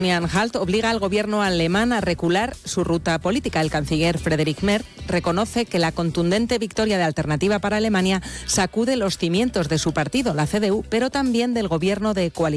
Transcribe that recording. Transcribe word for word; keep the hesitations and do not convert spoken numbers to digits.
Halt obliga al gobierno alemán a recular su ruta política. El canciller Friedrich Merz reconoce que la contundente victoria de Alternativa para Alemania sacude los cimientos de su partido, la C D U, pero también del gobierno de coalición